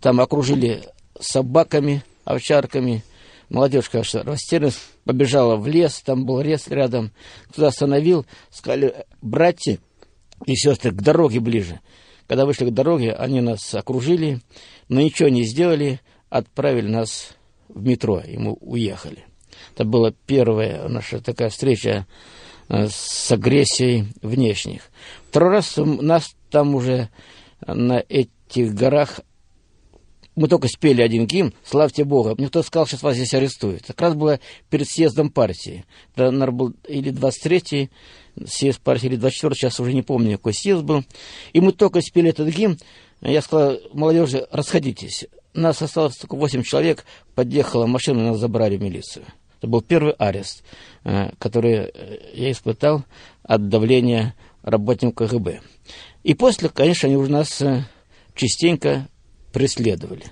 там окружили собаками, овчарками. Молодежь, конечно, растерянность, побежала в лес, там был лес рядом. Туда остановил, сказали: братья и сестры, к дороге ближе. Когда вышли к дороге, они нас окружили, но ничего не сделали, отправили нас в метро, и мы уехали. Это была первая наша такая встреча с агрессией внешних. Второй раз нас там уже на этих горах, мы только спели один гимн «Славьте Бога». Мне кто-то сказал, сейчас вас здесь арестуют. Как раз было перед съездом партии. Это, наверное, был или 23-й съезд партии, или 24-й, сейчас уже не помню, какой съезд был. И мы только спели этот гимн. Я сказал: молодежи, расходитесь. Нас осталось только 8 человек. Подъехала машина, нас забрали в милицию. Это был первый арест, который я испытал от давления работников КГБ. И после, конечно, они уже нас частенько преследовали.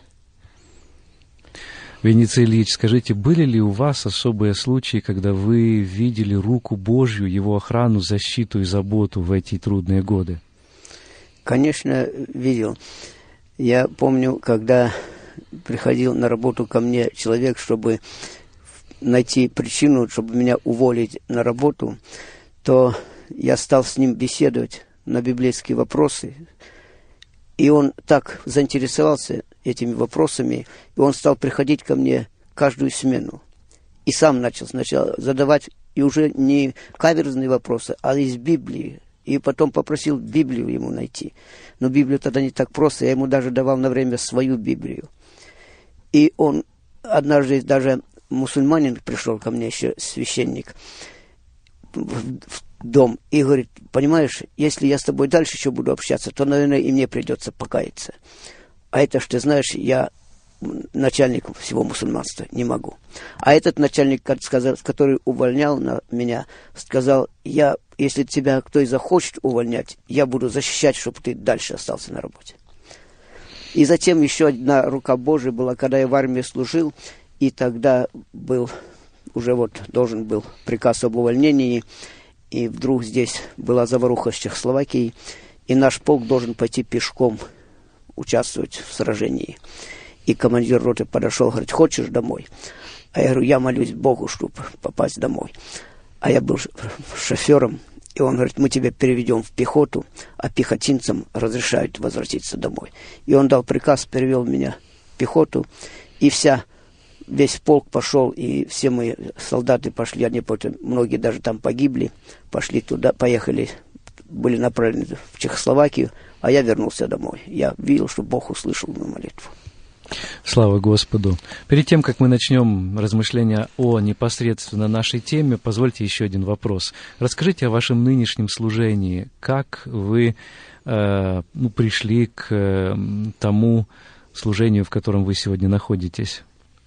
Венеция Ильич, скажите, были ли у вас особые случаи, когда вы видели руку Божью, Его охрану, защиту и заботу в эти трудные годы? Конечно, видел. Я помню, когда приходил на работу ко мне человек, чтобы найти причину, чтобы меня уволить на работу, то я стал с ним беседовать на библейские вопросы. И он так заинтересовался этими вопросами, и он стал приходить ко мне каждую смену. И сам начал сначала задавать, и уже не каверзные вопросы, а из Библии. И потом попросил Библию ему найти. Но Библию тогда не так просто, я ему даже давал на время свою Библию. И он однажды, даже мусульманин пришел ко мне, еще священник, в дом, и говорит: понимаешь, если я с тобой дальше еще буду общаться, то, наверное, и мне придется покаяться. А это ж, ты знаешь, я начальник всего мусульманства, не могу. А этот начальник, который увольнял меня, сказал: если тебя кто и захочет увольнять, я буду защищать, чтобы ты дальше остался на работе. И затем еще одна рука Божия была, когда я в армии служил, и тогда должен был приказ об увольнении, и вдруг здесь была заваруха с Чехословакией, и наш полк должен пойти пешком участвовать в сражении. И командир роты подошел, говорит: хочешь домой? А я говорю: я молюсь Богу, чтобы попасть домой. А я был шофером, и он говорит: мы тебя переведем в пехоту, а пехотинцам разрешают возвратиться домой. И он дал приказ, перевел меня в пехоту, и весь полк пошел, и все мои солдаты пошли, многие даже там погибли, пошли туда, поехали, были направлены в Чехословакию, а я вернулся домой. Я видел, что Бог услышал мою молитву. Слава Господу! Перед тем, как мы начнем размышления о непосредственно нашей теме, позвольте еще один вопрос. Расскажите о вашем нынешнем служении. Как вы пришли к тому служению, в котором вы сегодня находитесь?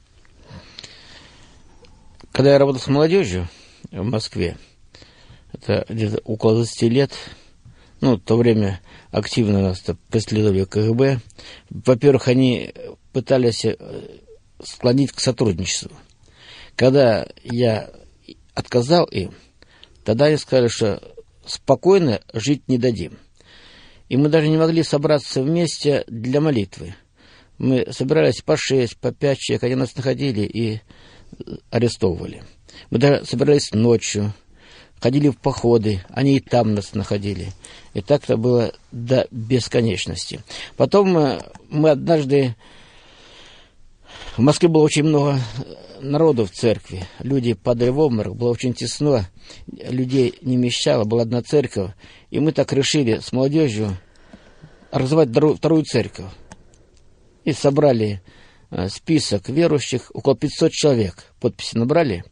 Когда я работал с молодежью в Москве, это где-то около 20 лет, в то время активно нас преследовали КГБ. Во-первых, они пытались склонить к сотрудничеству. Когда я отказал им, тогда они сказали, что спокойно жить не дадим. И мы даже не могли собраться вместе для молитвы. Мы собирались по 6, по 5 человек, они нас находили и арестовывали. Мы даже собирались ночью, ходили в походы, они и там нас находили. И так-то было до бесконечности. Потом мы однажды... В Москве было очень много народу в церкви. Люди падали в обморок, было очень тесно, людей не вмещало, была одна церковь. И мы так решили с молодежью организовать вторую церковь. И собрали список верующих, около 500 человек, подписи набрали,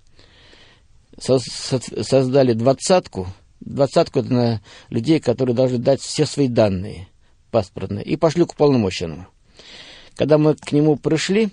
создали двадцатку это на людей, которые должны дать все свои данные паспортные, и пошли к уполномоченному. Когда мы к нему пришли,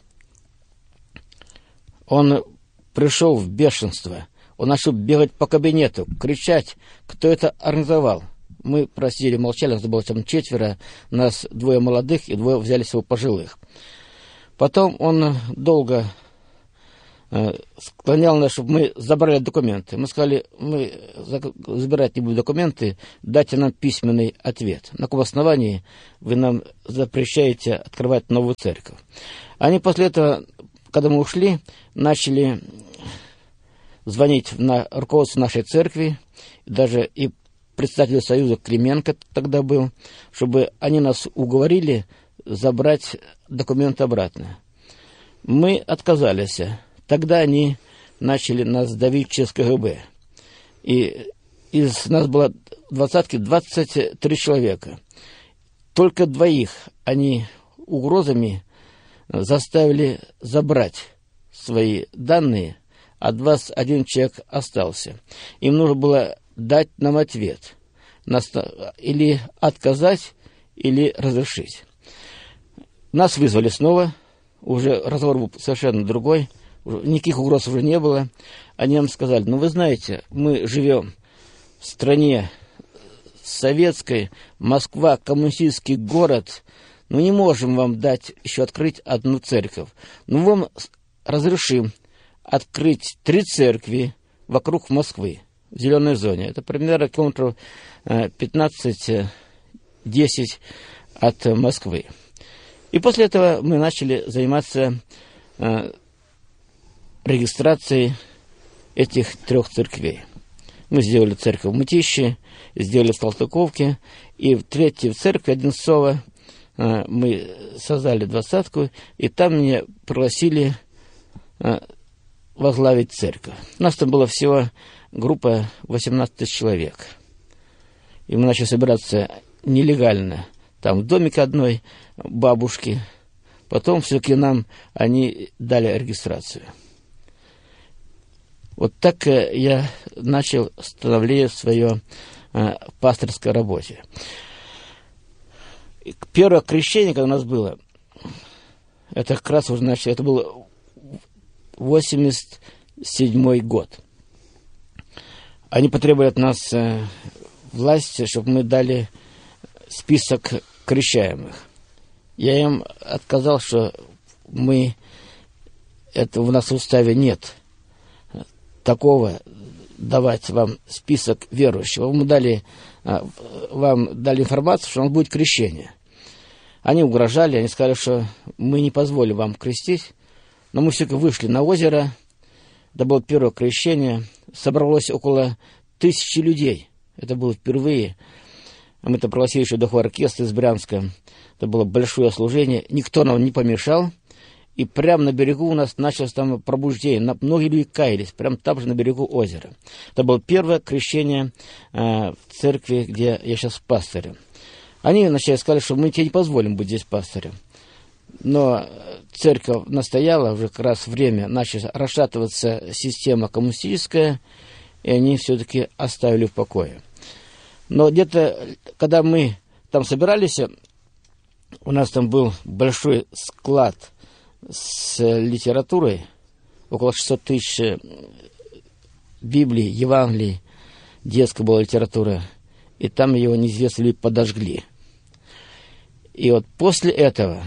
он пришел в бешенство, он начал бегать по кабинету, кричать, кто это организовал. Мы просидели, молчали, нас было там 4, нас 2 молодых и 2 взяли всего пожилых. Потом он долго склонял нас, чтобы мы забрали документы. Мы сказали, мы забирать не будем документы, дайте нам письменный ответ. На каком основании вы нам запрещаете открывать новую церковь? Они после этого, когда мы ушли, начали звонить на руководство нашей церкви, даже и председатель Союза Клименко тогда был, чтобы они нас уговорили забрать документы обратно. Мы отказались. Тогда они начали нас давить через КГБ. И из нас было 23 человека. Только 2 они угрозами заставили забрать свои данные, а 21 человек остался. Им нужно было дать нам ответ. Или отказать, или разрешить. Нас вызвали снова. Уже разговор был совершенно другой. Никаких угроз уже не было. Они нам сказали, ну вы знаете, мы живем в стране советской, Москва, коммунистический город, ну не можем вам дать еще открыть одну церковь. Ну вам разрешим открыть 3 церкви вокруг Москвы, в зеленой зоне. Это примерно километров 15-10 от Москвы. И после этого мы начали заниматься регистрацией этих 3 церквей. Мы сделали церковь в Мытищи, сделали в Салтыковке, и в 3-й церкви Одинцова мы создали 20-ку, и там меня пригласили возглавить церковь. У нас там была всего группа 18 тысяч человек. И мы начали собираться нелегально, там в домике одной бабушки. Потом все-таки нам они дали регистрацию. Вот так я начал становление свое пасторской работе. Первое крещение, когда у нас было, это как раз уже начали, это был 87-й год. Они потребовали от нас власти, чтобы мы дали список крещаемых. Я им отказал, что это у нас в уставе нет такого давать вам список верующих. Вам дали информацию, что у нас будет крещение. Они угрожали, они сказали, что мы не позволим вам крестить. Но мы все-таки вышли на озеро. Это было первое крещение. Собралось около 1000 людей. Это было впервые. Мы-то пригласили еще духовой оркестр из Брянска. Это было большое служение. Никто нам не помешал. И прямо на берегу у нас началось там пробуждение. Многие люди каялись, прямо там же на берегу озера. Это было первое крещение в церкви, где я сейчас пастырем. Они вначале сказали, что мы тебе не позволим быть здесь пастырем. Но церковь настояла, уже как раз время начала расшатываться система коммунистическая, и они все-таки оставили в покое. Но где-то, когда мы там собирались, у нас там был большой склад с литературой, около 600 тысяч Библий, Евангелий, детская была литература, и там его неизвестные люди подожгли. И вот после этого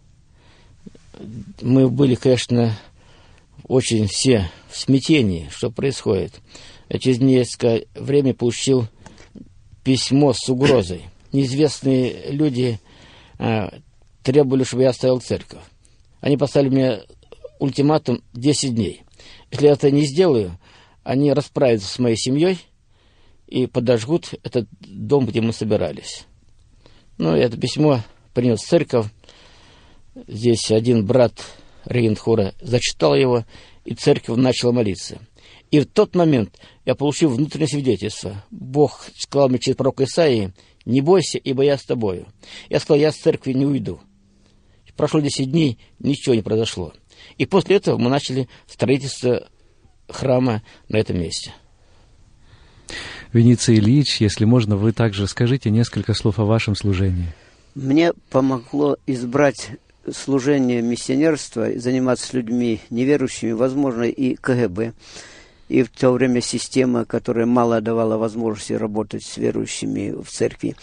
мы были, конечно, очень все в смятении, что происходит. Я через несколько времени получил письмо с угрозой. Неизвестные люди требовали, чтобы я оставил церковь. Они поставили мне ультиматум 10 дней. Если я это не сделаю, они расправятся с моей семьей и подожгут этот дом, где мы собирались. Ну, это письмо принес в церковь. Здесь один брат регент хора зачитал его, и церковь начала молиться. И в тот момент я получил внутреннее свидетельство. Бог сказал мне через пророка Исаии: «Не бойся, ибо я с тобою». Я сказал: я с церкви не уйду. Прошло 10 дней, ничего не произошло. И после этого мы начали строительство храма на этом месте. Вениций Ильич, если можно, вы также скажите несколько слов о вашем служении. Мне помогло избрать служение миссионерства, заниматься с людьми неверующими, возможно, и КГБ. И в то время система, которая мало давала возможности работать с верующими в церкви,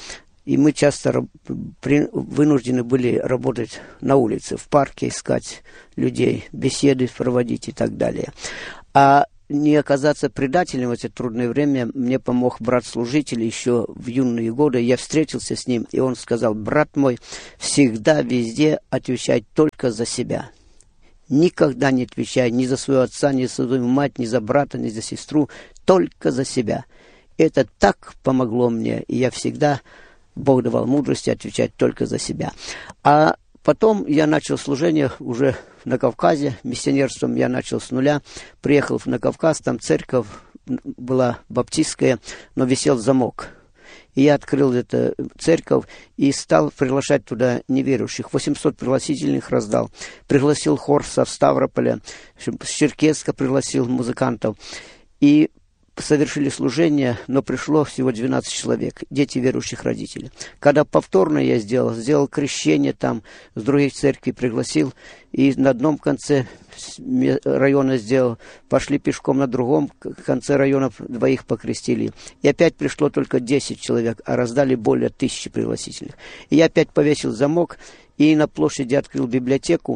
И мы часто вынуждены были работать на улице, в парке, искать людей, беседы проводить и так далее. А не оказаться предателем в это трудное время мне помог брат-служитель еще в юные годы. Я встретился с ним, и он сказал: брат мой, всегда, везде отвечай только за себя. Никогда не отвечай ни за своего отца, ни за свою мать, ни за брата, ни за сестру, только за себя. Это так помогло мне, и я всегда, Бог давал мудрости отвечать только за себя. А потом я начал служение уже на Кавказе, миссионерством я начал с нуля, приехал на Кавказ, там церковь была баптистская, но висел замок. И я открыл эту церковь и стал приглашать туда неверующих. 800 пригласительных раздал. Пригласил хор со Ставрополя, с Черкесска пригласил музыкантов. И совершили служение, но пришло всего 12 человек, дети верующих родителей. Когда повторно я сделал крещение там, с других церквей пригласил, и на одном конце района сделал, пошли пешком на другом конце района, двоих покрестили. И опять пришло только 10 человек, а раздали более 1000 пригласительных. И я опять повесил замок, и на площади открыл библиотеку,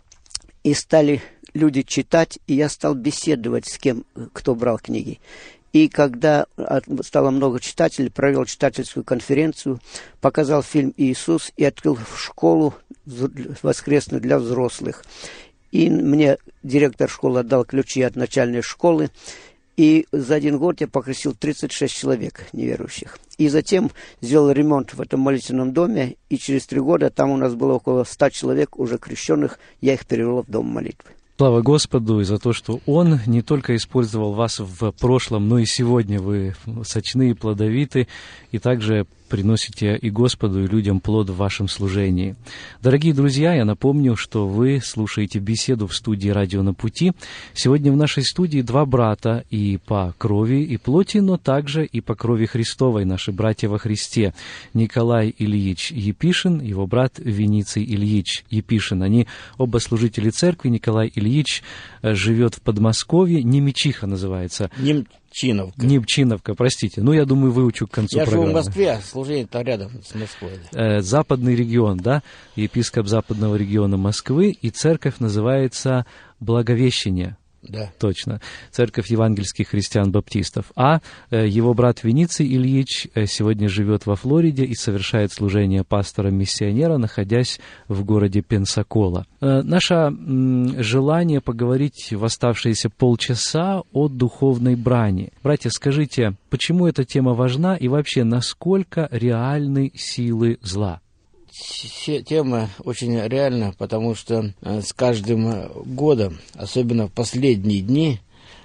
и стали люди читать, и я стал беседовать с кем, кто брал книги. И когда стало много читателей, провел читательскую конференцию, показал фильм «Иисус» и открыл школу воскресную для взрослых. И мне директор школы отдал ключи от начальной школы, и за 1 год я покрестил 36 человек неверующих. И затем сделал ремонт в этом молитвенном доме, и через 3 года там у нас было около 100 человек уже крещенных, я их перевел в дом молитвы. Слава Господу и за то, что Он не только использовал вас в прошлом, но и сегодня вы сочны и плодовиты, и также приносите и Господу, и людям плод в вашем служении. Дорогие друзья, я напомню, что вы слушаете беседу в студии «Радио на пути». Сегодня в нашей студии 2 брата и по крови и плоти, но также и по крови Христовой, наши братья во Христе. Николай Ильич Епишин, его брат Вениций Ильич Епишин. Они оба служители церкви. Николай Ильич живет в Подмосковье, Немечиха называется. Немчиновка, простите. Ну, я думаю, выучу к концу программы. Я живу в Москве, служение-то рядом с Москвой. Западный регион, да? Епископ западного региона Москвы, и церковь называется Благовещение. Да. Точно. Церковь евангельских христиан-баптистов. А его брат Вениций Ильич сегодня живет во Флориде и совершает служение пастора-миссионера, находясь в городе Пенсакола. Наше желание поговорить в оставшиеся полчаса о духовной брани. Братья, скажите, почему эта тема важна и вообще, насколько реальны силы зла? Тема очень реальна, потому что с каждым годом, особенно в последние дни,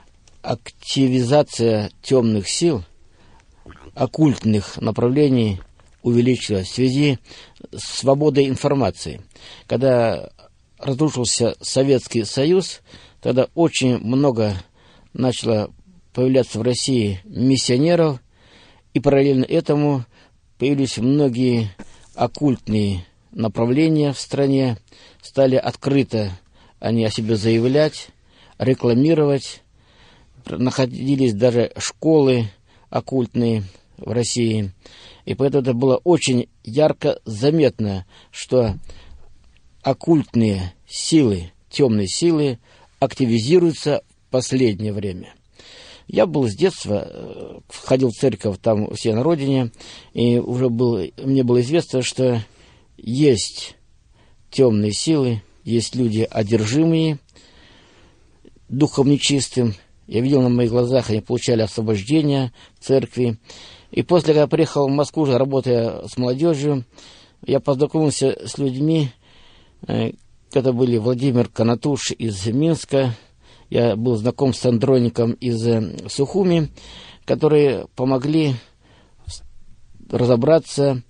активизация темных сил, оккультных направлений увеличилась в связи с свободой информации. Когда разрушился Советский Союз, тогда очень много начало появляться в России миссионеров, и параллельно этому появились многие оккультные направления в стране, стали открыто они о себе заявлять, рекламировать. Находились даже школы оккультные в России. И поэтому это было очень ярко заметно, что оккультные силы, темные силы активизируются в последнее время. Я был с детства, ходил в церковь там у себя на родине, и уже мне было известно, что есть темные силы, есть люди одержимые духом нечистым. Я видел на моих глазах, они получали освобождение в церкви. И после, когда я приехал в Москву, уже работая с молодежью, я познакомился с людьми, это были Владимир Конатуш из Минска, я был знаком с Андроником из Сухуми, которые помогли разобраться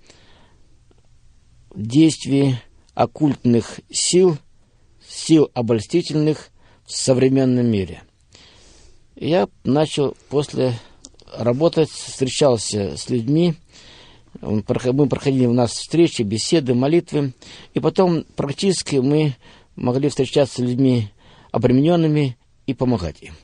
в действии оккультных сил, сил обольстительных в современном мире. Я начал после работать, встречался с людьми, мы проходили у нас встречи, беседы, молитвы, и потом практически мы могли встречаться с людьми обремененными и помогать им.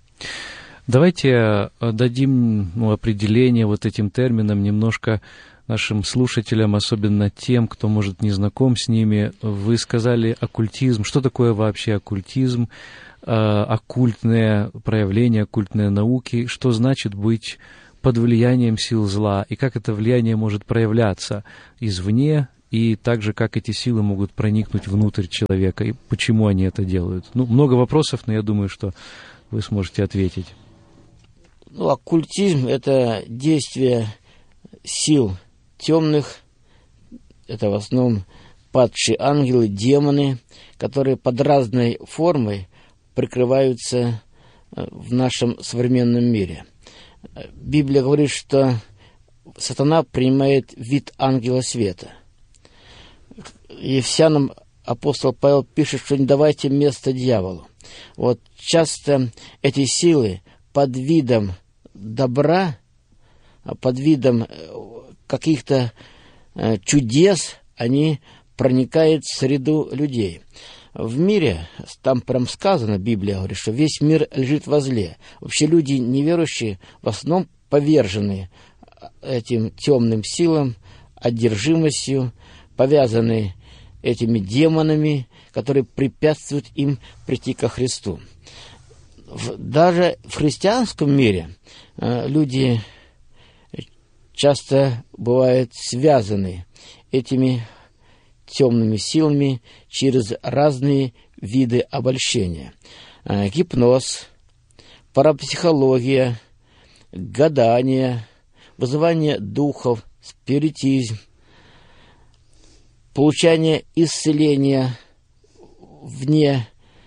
Давайте дадим определение вот этим терминам немножко нашим слушателям, особенно тем, кто, может, не знаком с ними. Вы сказали оккультизм. Что такое вообще оккультизм? Оккультное проявление, оккультные науки? Что значит быть под влиянием сил зла? И как это влияние может проявляться извне? И также, как эти силы могут проникнуть внутрь человека? И почему они это делают? Ну, много вопросов, но я думаю, что вы сможете ответить. Ну, оккультизм – это действие сил темных, это в основном падшие ангелы, демоны, которые под разной формой прикрываются в нашем современном мире. Библия говорит, что сатана принимает вид ангела света. Ефесянам апостол Павел пишет, что не давайте место дьяволу. Вот часто эти силы под видом добра, под видом каких-то чудес, они проникают в среду людей. В мире, там прям сказано, Библия говорит, что весь мир лежит во зле. Вообще люди неверующие в основном повержены этим темным силам, одержимостью, повязаны этими демонами, которые препятствуют им прийти ко Христу. Даже в христианском мире люди часто бывают связаны этими темными силами через разные виды обольщения. Гипноз, парапсихология, гадание, вызывание духов, спиритизм, получание исцеления вне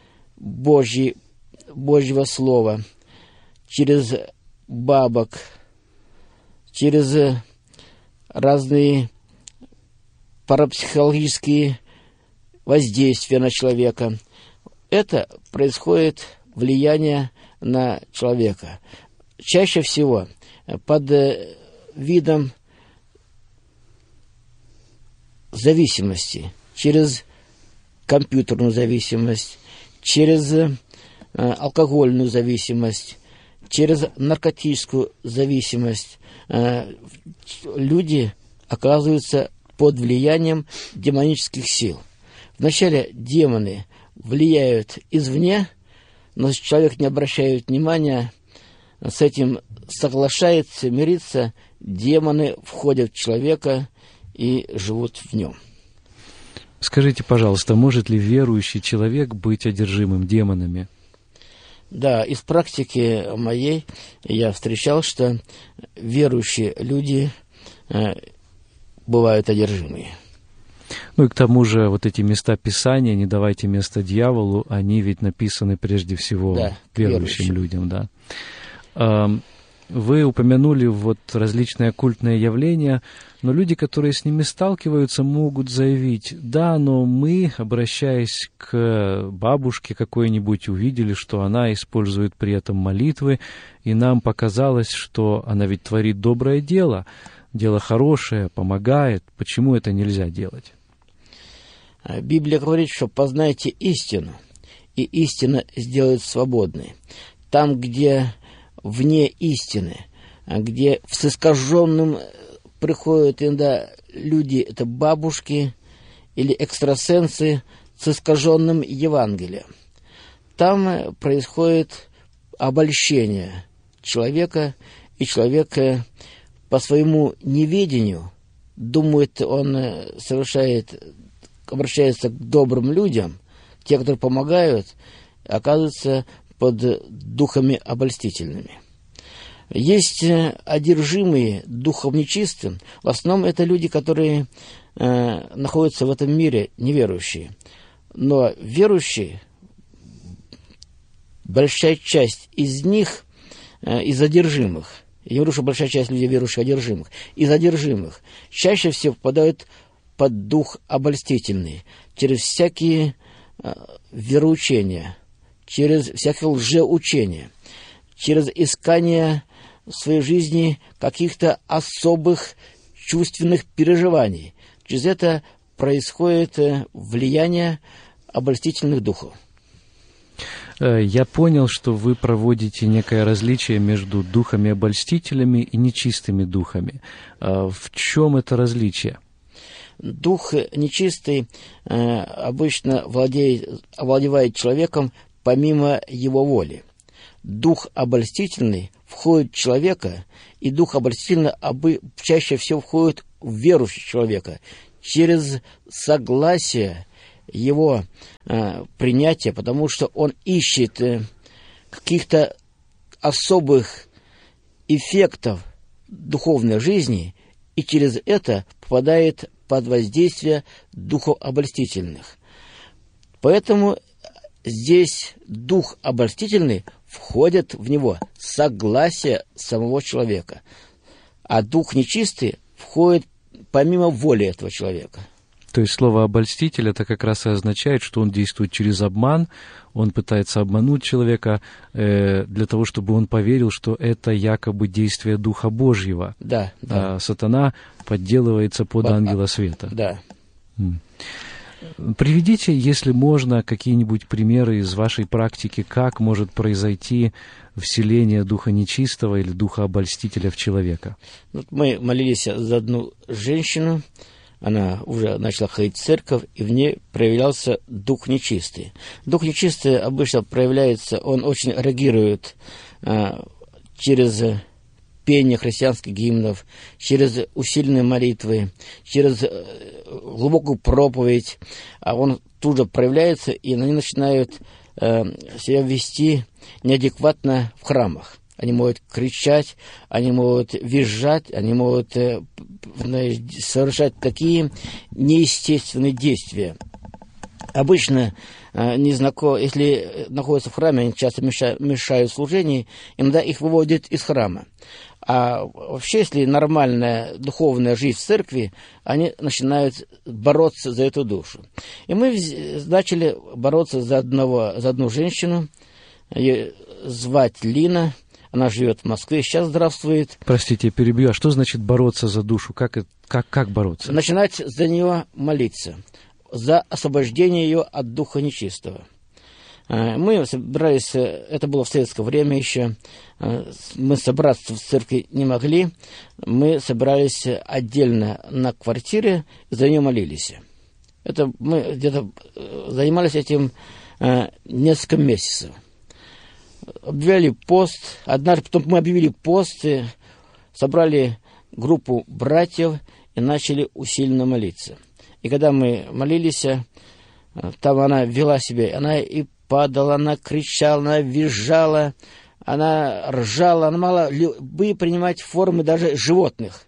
Божьего Слова, через бабок, через разные парапсихологические воздействия на человека. Это происходит влияние на человека. Чаще всего под видом зависимости, через компьютерную зависимость, через алкогольную зависимость, через наркотическую зависимость. Люди оказываются под влиянием демонических сил. Вначале демоны влияют извне, но человек не обращает внимания, с этим соглашается, мирится, демоны входят в человека и живут в нем. Скажите, пожалуйста, может ли верующий человек быть одержимым демонами? Да, из практики моей я встречал, что верующие люди бывают одержимые. Ну и к тому же вот эти места Писания, не давайте место дьяволу, они ведь написаны прежде всего верующим людям, да. Вы упомянули вот различные оккультные явления, но люди, которые с ними сталкиваются, могут заявить: да, но мы, обращаясь к бабушке какой-нибудь, увидели, что она использует при этом молитвы, и нам показалось, что она ведь творит доброе дело, дело хорошее, помогает. Почему это нельзя делать? Библия говорит, что познайте истину, и истина сделает свободной. Там, где вне истины, где с искаженным приходят иногда люди, это бабушки или экстрасенсы с искаженным Евангелием. Там происходит обольщение человека, и человек по своему неведению думает, он обращается к добрым людям, те, которые помогают, оказываются под духами обольстительными. Есть одержимые духом нечистым. В основном это люди, которые находятся в этом мире неверующие. Но верующие, большая часть из них, из одержимых, я не говорю, что большая часть людей верующих одержимых, из одержимых чаще всего попадают под дух обольстительный через всякие вероучения, через всякие лжеучения, через искание в своей жизни каких-то особых чувственных переживаний. Через это происходит влияние обольстительных духов. Я понял, что вы проводите некое различие между духами-обольстителями и нечистыми духами. В чем это различие? Дух нечистый обычно овладевает человеком помимо его воли. Дух обольстительный входит в человека, и дух обольстительный чаще всего входит в верующего человека через согласие его принятия, потому что он ищет каких-то особых эффектов духовной жизни, и через это попадает под воздействие духов обольстительных. Поэтому здесь дух обольстительный входит в него согласие самого человека, а дух нечистый входит помимо воли этого человека. То есть слово «обольститель» это как раз и означает, что он действует через обман, он пытается обмануть человека для того, чтобы он поверил, что это якобы действие Духа Божьего. Да, да. А сатана подделывается под ангела света. Да. Приведите, если можно, какие-нибудь примеры из вашей практики, как может произойти вселение Духа Нечистого или Духа Обольстителя в человека. Вот мы молились за одну женщину, она уже начала ходить в церковь, и в ней проявлялся Дух Нечистый. Дух Нечистый обычно проявляется, он очень реагирует через пение христианских гимнов, через усиленные молитвы, через глубокую проповедь, а он тут же проявляется, и они начинают себя вести неадекватно в храмах. Они могут кричать, они могут визжать, они могут совершать такие неестественные действия. Обычно если находятся в храме, они часто мешают служению, иногда их выводят из храма. А вообще, если нормальная духовная жизнь в церкви, они начинают бороться за эту душу. И мы начали бороться за одну женщину, ее звать Лина, она живет в Москве, сейчас здравствует. Простите, я перебью. А что значит бороться за душу? Как бороться? Начинать за нее молиться, за освобождение ее от духа нечистого. Мы собирались, это было в советское время еще, мы собраться в церкви не могли, мы собирались отдельно на квартире, за нее молились. Это мы где-то занимались этим несколько месяцев. Объявили пост, однажды потом мы объявили пост, собрали группу братьев и начали усиленно молиться. И когда мы молились, там она вела себя, она и падала, она кричала, она визжала, она ржала, она могла любые принимать формы даже животных.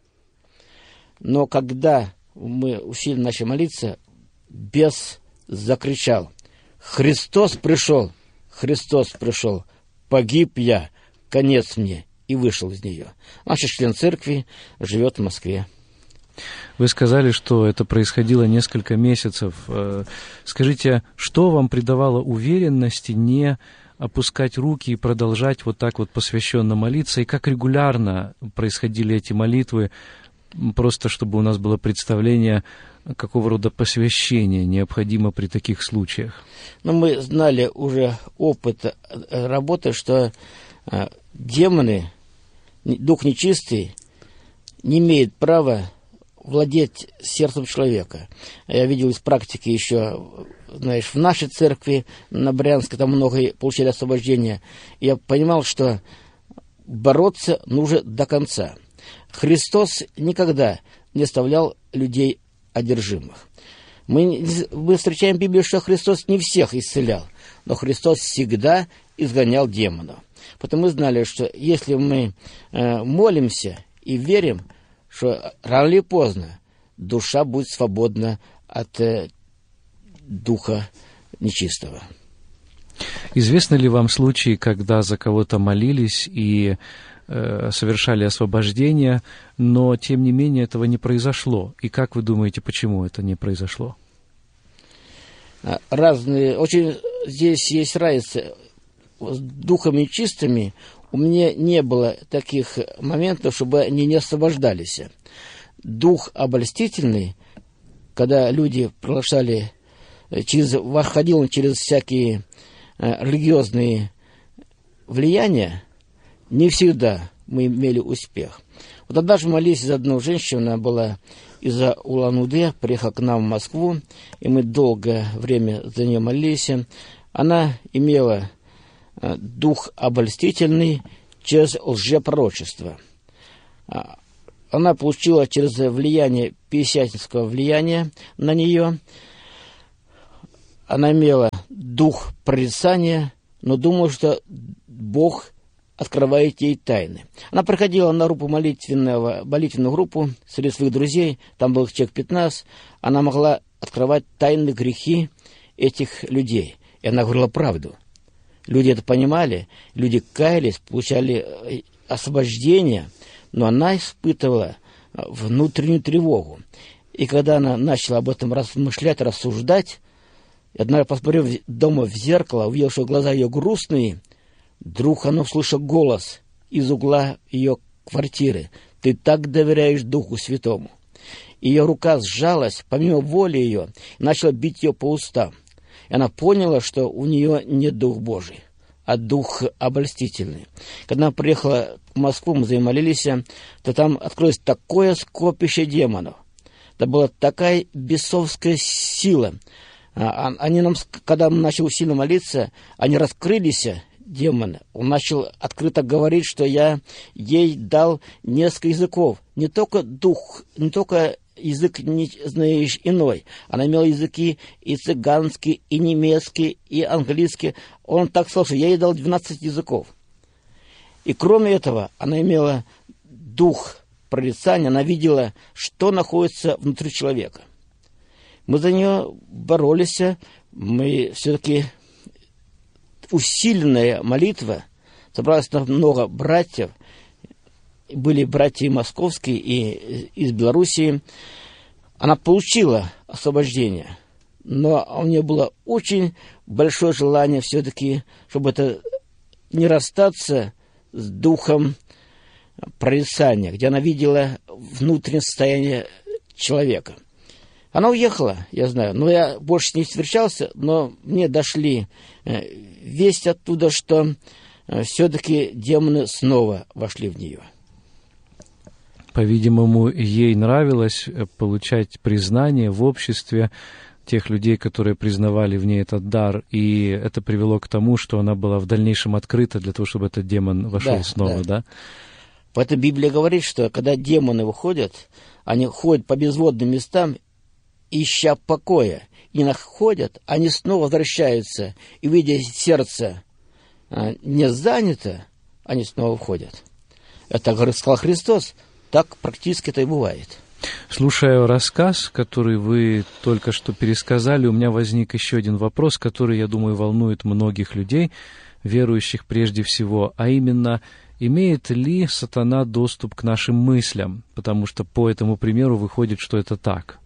Но когда мы усиленно начали молиться, бес закричал: «Христос пришел! Христос пришел! Погиб я! Конец мне!» И вышел из нее. Наш член церкви живет в Москве. Вы сказали, что это происходило несколько месяцев. Скажите, что вам придавало уверенности не опускать руки и продолжать вот так вот посвященно молиться? И как регулярно происходили эти молитвы, просто чтобы у нас было представление, какого рода посвящение необходимо при таких случаях? Ну, мы знали уже опыт работы, что демоны, дух нечистый, не имеет права владеть сердцем человека. Я видел из практики еще, знаешь, в нашей церкви, на Брянске, там многие получили освобождение. Я понимал, что бороться нужно до конца. Христос никогда не оставлял людей одержимых. Мы встречаем в Библии, что Христос не всех исцелял, но Христос всегда изгонял демонов. Потому мы знали, что если мы молимся и верим, что рано или поздно душа будет свободна от духа нечистого. Известны ли вам случаи, когда за кого-то молились и совершали освобождение, но, тем не менее, этого не произошло? И как вы думаете, почему это не произошло? Разные. Очень здесь есть разница. С духами нечистыми у меня не было таких моментов, чтобы они не освобождались. Дух обольстительный, когда люди приглашали, выходил он через всякие религиозные влияния, не всегда мы имели успех. Вот однажды молились за одну женщину, она была из-за Улан-Удэ, приехала к нам в Москву, и мы долгое время за нее молились. Она имела дух обольстительный через лжепророчество. Она получила через влияние пятидесятнического влияния на нее. Она имела дух прорицания, но думала, что Бог открывает ей тайны. Она приходила на группу молитвенную группу среди своих друзей, там было человек 15, она могла открывать тайны грехи этих людей. И она говорила правду. Люди это понимали, люди каялись, получали освобождение, но она испытывала внутреннюю тревогу. И когда она начала об этом размышлять, рассуждать, однажды, посмотрев дома в зеркало, увидела, что глаза ее грустные, вдруг она услышала голос из угла ее квартиры: «Ты так доверяешь Духу Святому». Ее рука сжалась, помимо воли ее, и начала бить ее по устам. И она поняла, что у нее не Дух Божий, а дух обольстительный. Когда она приехала в Москву, мы за ней молились, то там открылось такое скопище демонов. Это была такая бесовская сила. Они нам, когда мы начали сильно молиться, они раскрылись, демоны. Он начал открыто говорить, что я ей дал несколько языков. Не только язык не знаешь иной. Она имела языки и цыганский, и немецкий, и английский. Он так сказал, что я ей дал 12 языков. И кроме этого, она имела дух прорицания, она видела, что находится внутри человека. Мы за нее боролись, мы все-таки усиленная молитва, собралось много братьев, были братья московские и из Белоруссии. Она получила освобождение, но у нее было очень большое желание все-таки, чтобы это не расстаться с духом прорицания, где она видела внутреннее состояние человека. Она уехала, я знаю, но я больше с ней встречался, но мне дошли весть оттуда, что все-таки демоны снова вошли в нее. По-видимому, ей нравилось получать признание в обществе тех людей, которые признавали в ней этот дар, и это привело к тому, что она была в дальнейшем открыта для того, чтобы этот демон вошел снова, да? Поэтому Библия говорит, что когда демоны выходят, они ходят по безводным местам, ища покоя, и находят, они снова возвращаются, и, видя сердце не занято, они снова входят. Это сказал Христос, так практически это и бывает. Слушая рассказ, который вы только что пересказали, у меня возник еще один вопрос, который, я думаю, волнует многих людей, верующих прежде всего, а именно, имеет ли сатана доступ к нашим мыслям? Потому что по этому примеру выходит, что это так.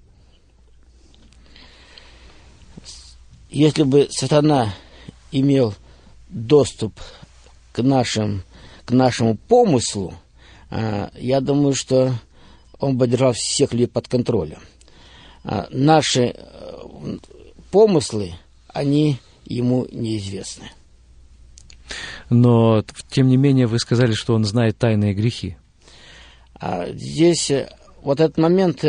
Если бы сатана имел доступ к нашему помыслу, я думаю, что он бы держал всех людей под контролем. Наши помыслы, они ему неизвестны. Но, тем не менее, вы сказали, что он знает тайные грехи. Здесь вот этот момент,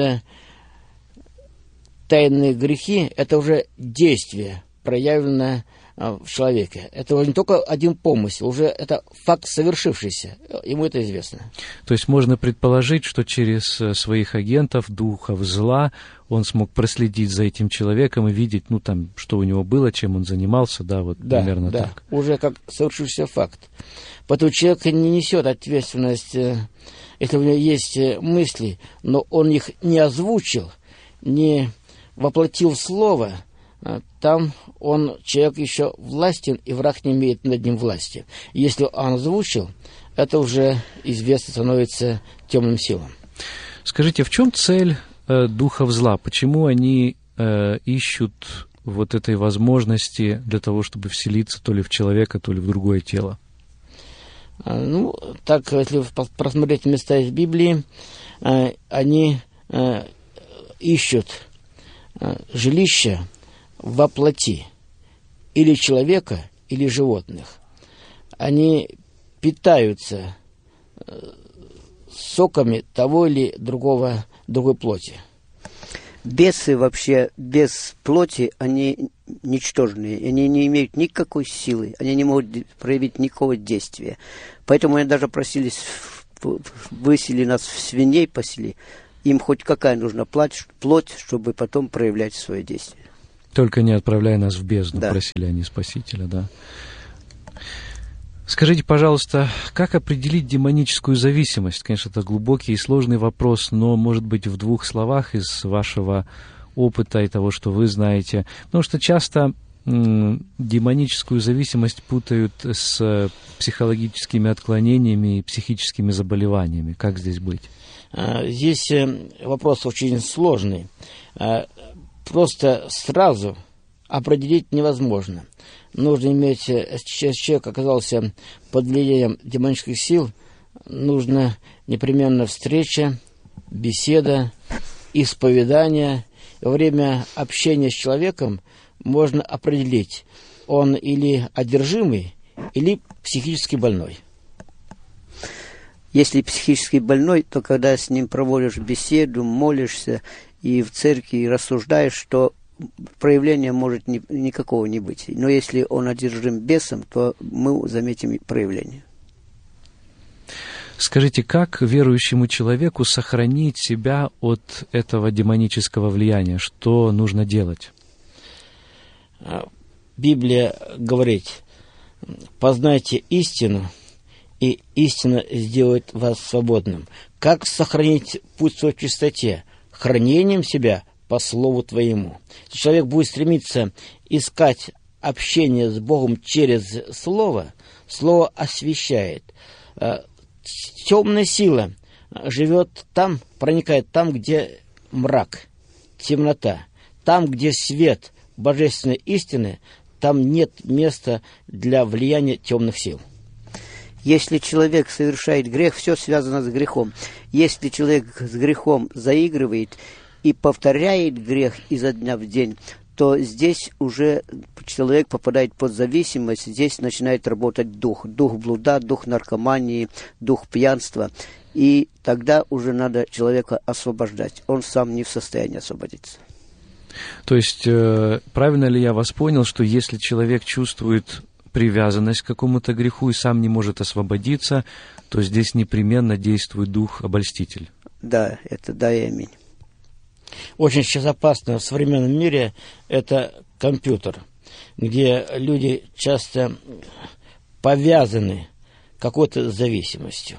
тайные грехи, это уже действие, проявленное в человеке. Это уже не только один помысел, уже это факт совершившийся. Ему это известно. То есть можно предположить, что через своих агентов, духов зла, он смог проследить за этим человеком и видеть, что у него было, чем он занимался, примерно так. Да, уже как совершившийся факт. Поэтому человек не несет ответственность, если у него есть мысли, но он их не озвучил, не воплотил в слово, там человек еще властен, и враг не имеет над ним власти. Если он озвучил, это уже известно становится темным силам. Скажите, в чем цель духов зла? Почему они ищут вот этой возможности для того, чтобы вселиться то ли в человека, то ли в другое тело? Так, если просмотреть места из Библии, они ищут жилища во плоти или человека, или животных. Они питаются соками того или другой плоти. Бесы вообще без плоти, они ничтожные, они не имеют никакой силы, они не могут проявить никакого действия. Поэтому они даже просились, высели нас в свиней, пасели. Им хоть какая нужна плоть, чтобы потом проявлять свое действие. Только не отправляй нас в бездну, да. Просили они Спасителя, да. Скажите, пожалуйста, как определить демоническую зависимость? Конечно, это глубокий и сложный вопрос, но, может быть, в 2 словах из вашего опыта и того, что вы знаете. Потому что часто демоническую зависимость путают с психологическими отклонениями и психическими заболеваниями. Как здесь быть? Здесь вопрос очень сложный. Просто сразу определить невозможно. Нужно иметь, если человек оказался под влиянием демонических сил, нужно непременно встреча, беседа, исповедание. Во время общения с человеком можно определить, он или одержимый, или психически больной. Если психически больной, то когда с ним проводишь беседу, молишься и в церкви рассуждаешь, то проявления может никакого не быть. Но если он одержим бесом, то мы заметим проявление. Скажите, как верующему человеку сохранить себя от этого демонического влияния? Что нужно делать? Библия говорит: познайте истину, и истина сделает вас свободным. Как сохранить путь свой в чистоте? Хранением себя по слову твоему. Если человек будет стремиться искать общение с Богом через слово, слово освещает. Темная сила живет там, проникает там, где мрак, темнота. Там, где свет божественной истины, там нет места для влияния темных сил. Если человек совершает грех, все связано с грехом. Если человек с грехом заигрывает и повторяет грех изо дня в день, то здесь уже человек попадает под зависимость, здесь начинает работать дух блуда, дух наркомании, дух пьянства, и тогда уже надо человека освобождать. Он сам не в состоянии освободиться. То есть, правильно ли я вас понял, что если человек чувствует привязанность к какому-то греху и сам не может освободиться, то здесь непременно действует дух-обольститель? Да, это да и аминь. Очень сейчас опасно в современном мире это компьютер, где люди часто повязаны какой-то зависимостью.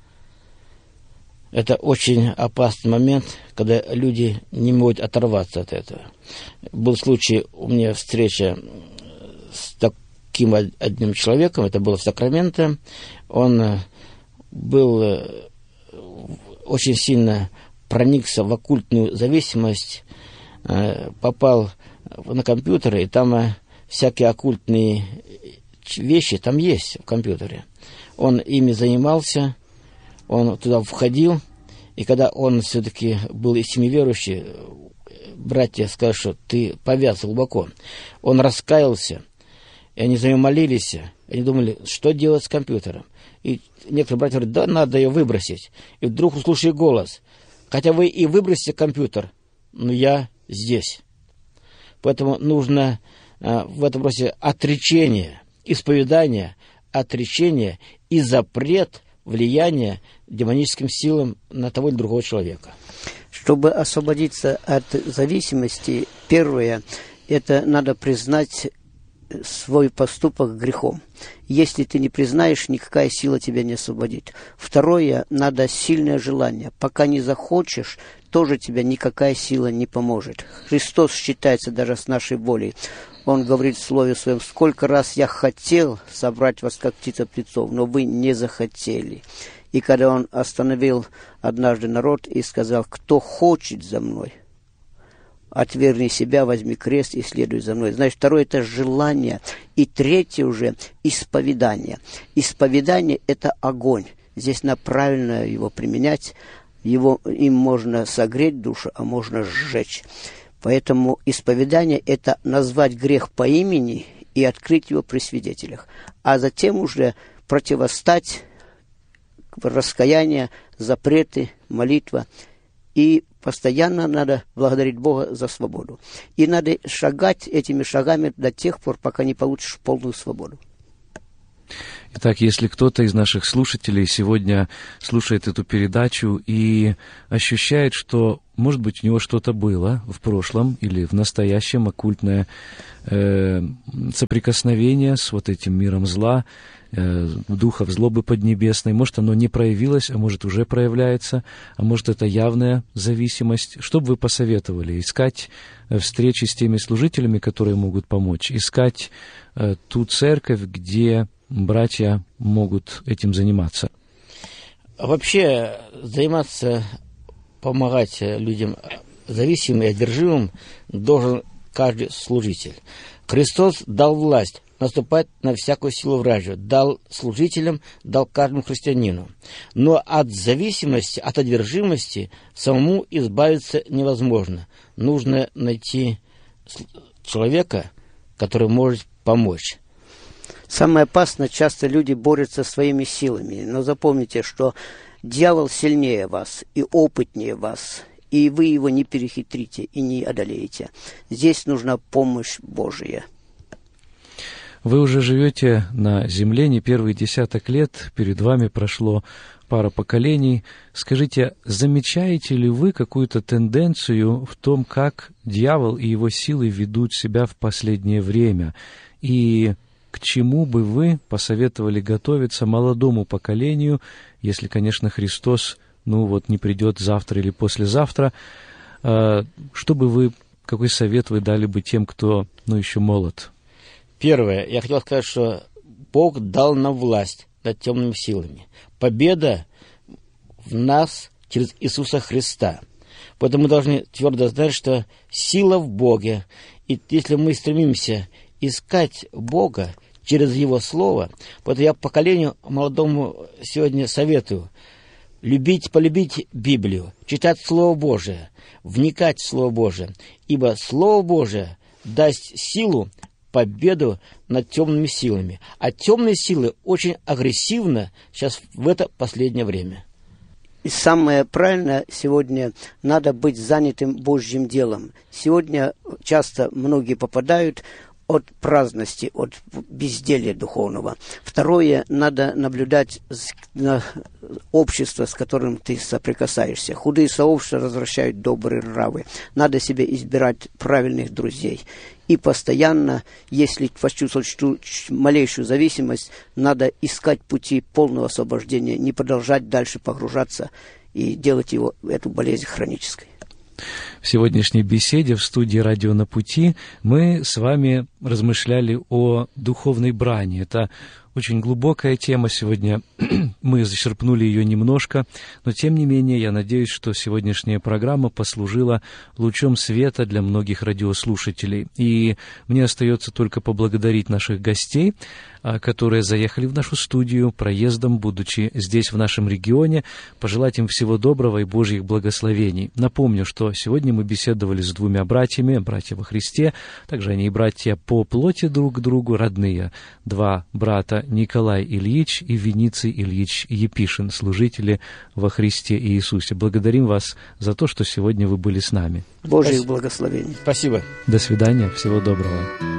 Это очень опасный момент, когда люди не могут оторваться от этого. Был случай, у меня встреча с таким одним человеком, это было в Сакраменто. Он был очень сильно проникся в оккультную зависимость, попал на компьютеры, и там всякие оккультные вещи там есть в компьютере. Он ими занимался, он туда входил, и когда он все-таки был из семьи верующих, братья сказали, что ты повяз глубоко. Он раскаялся, и они за него молились, они думали, что делать с компьютером. И некоторые братья говорят, да, надо ее выбросить. И вдруг услышали голос: хотя вы и выбросите компьютер, но я здесь. Поэтому нужно в этом вопросе отречение, исповедание, отречение и запрет влияния демоническим силам на того или другого человека. Чтобы освободиться от зависимости, первое, это надо признать свой поступок грехом. Если ты не признаешь, никакая сила тебя не освободит. Второе, надо сильное желание. Пока не захочешь, тоже тебя никакая сила не поможет. Христос считается даже с нашей волей. Он говорит в Слове Своем: сколько раз я хотел собрать вас, как птица птенцов, но вы не захотели. И когда Он остановил однажды народ и сказал: кто хочет за мной, отвергни себя, возьми крест и следуй за мной. Значит, второе – это желание. И третье уже – исповедание. Исповедание – это огонь. Здесь надо правильно его применять. Им можно согреть душу, а можно сжечь. Поэтому исповедание – это назвать грех по имени и открыть его при свидетелях, а затем уже противостать раскаяние, запреты, молитва. И постоянно надо благодарить Бога за свободу. И надо шагать этими шагами до тех пор, пока не получишь полную свободу. Итак, если кто-то из наших слушателей сегодня слушает эту передачу и ощущает, что, может быть, у него что-то было в прошлом или в настоящем, оккультное соприкосновение с вот этим миром зла, духов злобы поднебесной, может, оно не проявилось, а может, уже проявляется, а может, это явная зависимость. Что бы вы посоветовали? Искать встречи с теми служителями, которые могут помочь, искать ту церковь, где братья могут этим заниматься? Вообще, заниматься, помогать людям зависимым и одержимым должен каждый служитель. Христос дал власть наступать на всякую силу вражью, дал служителям, дал каждому христианину. Но от зависимости, от одержимости самому избавиться невозможно. Нужно найти человека, который может помочь. Самое опасное, часто люди борются своими силами, но запомните, что дьявол сильнее вас и опытнее вас, и вы его не перехитрите и не одолеете. Здесь нужна помощь Божия. Вы уже живете на земле не первый десяток лет, перед вами прошло пара поколений. Скажите, замечаете ли вы какую-то тенденцию в том, как дьявол и его силы ведут себя в последнее время? И к чему бы вы посоветовали готовиться молодому поколению, если, конечно, Христос, не придет завтра или послезавтра? Какой совет вы дали бы тем, кто, еще молод? Первое, я хотел сказать, что Бог дал нам власть над темными силами. Победа в нас через Иисуса Христа. Поэтому мы должны твердо знать, что сила в Боге. И если мы стремимся искать Бога через Его Слово, поэтому я поколению молодому сегодня советую полюбить Библию, читать Слово Божие, вникать в Слово Божие, ибо Слово Божие даст силу, победу над темными силами. А темные силы очень агрессивны сейчас в это последнее время. И самое правильное сегодня надо быть занятым Божьим делом. Сегодня часто многие попадают от праздности, от безделия духовного. Второе, надо наблюдать на общество, с которым ты соприкасаешься. Худые сообщества развращают добрые нравы. Надо себе избирать правильных друзей. И постоянно, если почувствовать малейшую зависимость, надо искать пути полного освобождения, не продолжать дальше погружаться и делать эту болезнь хронической. В сегодняшней беседе в студии «Радио на пути» мы с вами размышляли о духовной брани. Это очень глубокая тема сегодня. Мы зачерпнули ее немножко, но тем не менее я надеюсь, что сегодняшняя программа послужила лучом света для многих радиослушателей. И мне остается только поблагодарить наших гостей, которые заехали в нашу студию проездом, будучи здесь, в нашем регионе, пожелать им всего доброго и Божьих благословений. Напомню, что сегодня мы беседовали с двумя братьями, братья во Христе, также они и братья по плоти друг к другу, родные, два брата Николай Ильич и Вениций Ильич Епишин, служители во Христе Иисусе. Благодарим вас за то, что сегодня вы были с нами. Божьих благословений. Спасибо. До свидания, всего доброго.